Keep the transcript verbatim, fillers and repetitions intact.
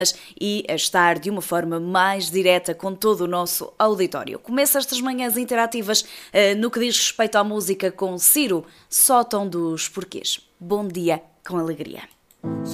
e a estar de uma forma mais direta com todo o nosso auditório. Começa estas manhãs interativas uh, no que diz respeito à música com Ciro, Sótão dos Porquês. Bom dia com alegria.